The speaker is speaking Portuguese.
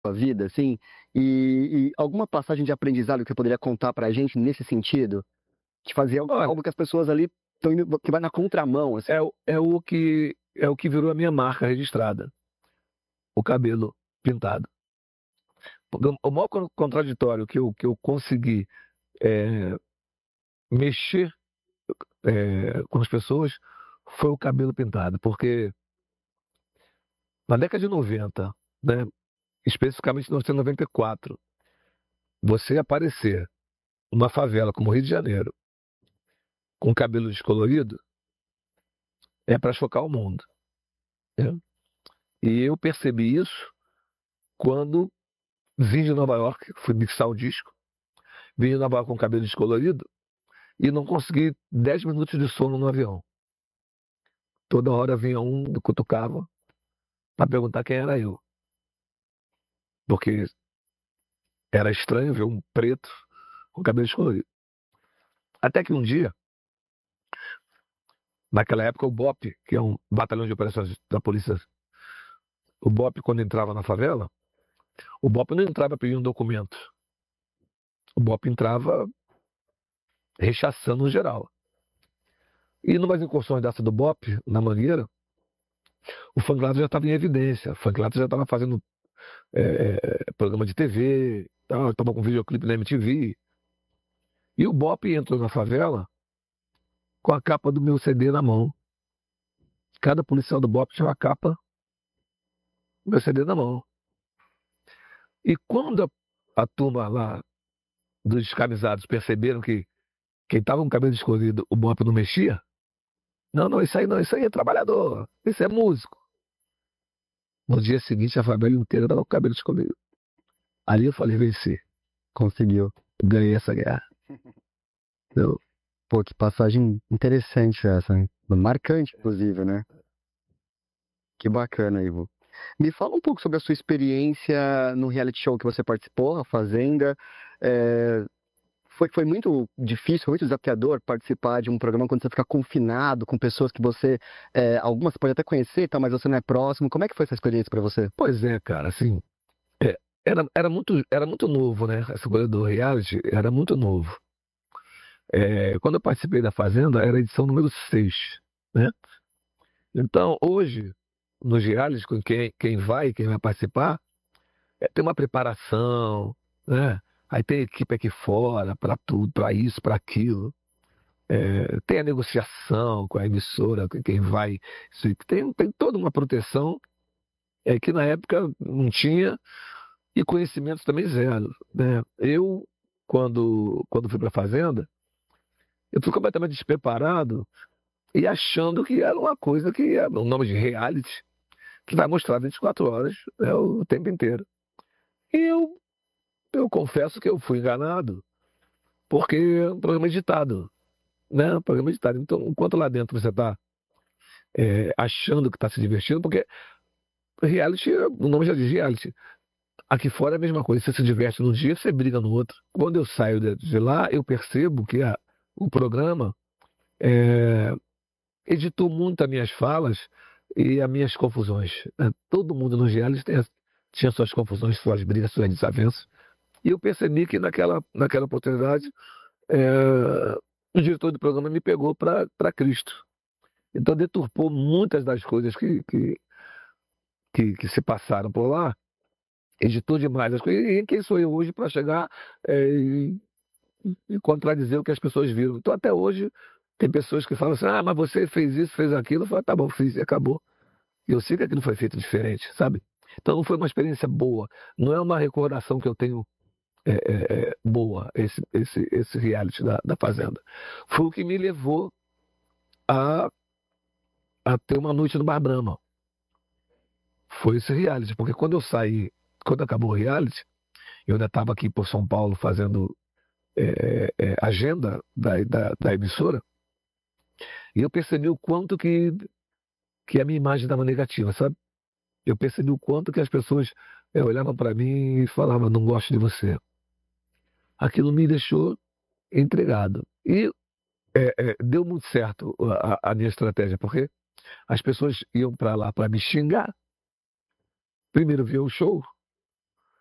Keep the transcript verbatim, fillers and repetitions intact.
sua vida, assim, e, e alguma passagem de aprendizado que você poderia contar pra gente nesse sentido? De fazer algo, Olha, algo que as pessoas ali estão indo, que vai na contramão, assim. é, o- é o que é o que virou a minha marca registrada, o cabelo pintado. Porque O o maior con- contraditório que eu, que eu consegui é, mexer é, com as pessoas foi o cabelo pintado, porque na década de noventa, né, especificamente em mil novecentos e noventa e quatro, você aparecer numa favela como o Rio de Janeiro com cabelo descolorido é para chocar o mundo, né? E eu percebi isso quando vim de Nova York, fui mixar o disco, vim de Nova York com cabelo descolorido e não consegui dez minutos de sono no avião. Toda hora vinha um, me cutucava para perguntar quem era eu, porque era estranho ver um preto com cabelo descolorido. Até que um dia, naquela época, o B O P, que é um batalhão de operações da polícia, o B O P, quando entrava na favela, o B O P não entrava pedindo documento. O B O P entrava rechaçando o geral. E numas incursões dessa do B O P, na Mangueira, o Fanglado já estava em evidência. O Fanglado já estava fazendo é, é, programa de T V, estava com videoclipe na M T V. E o B O P entrou na favela com a capa do meu C D na mão. Cada policial do B O P tinha uma capa do meu C D na mão. E quando a, a turma lá dos descamisados perceberam que quem estava com o cabelo escolhido, o B O P não mexia, não, não, isso aí não, isso aí é trabalhador, isso é músico. No dia seguinte, a família inteira estava com o cabelo escolhido. Ali eu falei, venci, Conseguiu. ganhei essa guerra. Eu, Pô, que passagem interessante essa, hein? Marcante, inclusive, né? Que bacana, Ivo. Me fala um pouco sobre a sua experiência no reality show que você participou, a Fazenda. É, foi, foi muito difícil, foi muito desafiador participar de um programa quando você fica confinado com pessoas que você, é, algumas você pode até conhecer, tá, mas você não é próximo. Como é que foi essa experiência pra você? pois é, cara, assim, é, era, era, muito, era muito novo, né? Essa coisa do reality era muito novo. É, quando eu participei da Fazenda, era a edição número seis, né? Então, hoje, nos realities, com quem, quem vai, quem vai participar, é, tem uma preparação, né? Aí tem equipe aqui fora para tudo, para isso, para aquilo. É, tem a negociação com a emissora, com quem vai. Isso, tem, tem toda uma proteção é, que na época não tinha e conhecimentos também zero, né? Eu, quando, quando fui para a Fazenda, eu fui completamente despreparado e achando que era uma coisa que é o nome de reality, que vai mostrar vinte e quatro horas, né, o tempo inteiro. E eu, eu confesso que eu fui enganado, porque é um programa editado, né? Um programa editado. Então, enquanto lá dentro você está é, achando que está se divertindo, porque reality, o nome já diz reality. Aqui fora é a mesma coisa. Você se diverte num dia, você briga no outro. Quando eu saio de, de lá, eu percebo que a, o programa é, editou muito as minhas falas e as minhas confusões, né? Todo mundo nos realities tem, tinha suas confusões, suas brigas, suas desavenças. E eu percebi que naquela, naquela oportunidade, é, o diretor do programa me pegou para Cristo. Então deturpou muitas das coisas que, que, que, que se passaram por lá, editou demais as coisas. E quem sou eu hoje para chegar é, e, e contradizer o que as pessoas viram? Então até hoje tem pessoas que falam assim, ah, mas você fez isso, fez aquilo. Eu falo, tá bom, fiz e acabou. E eu sei que aquilo foi feito diferente, sabe? Então não foi uma experiência boa. Não é uma recordação que eu tenho é, é, é, boa, esse, esse, esse reality da, da Fazenda. Foi o que me levou a, a ter uma noite no Bar Brahma. Foi esse reality, porque quando eu saí, quando acabou o reality, eu ainda estava aqui por São Paulo fazendo é, é, agenda da, da, da emissora, e eu percebi o quanto que, que a minha imagem estava negativa, sabe? Eu percebi o quanto que as pessoas é, olhavam para mim e falavam, não gosto de você. Aquilo me deixou entregado. E é, é, deu muito certo a, a minha estratégia, porque as pessoas iam para lá para me xingar. Primeiro ver o show,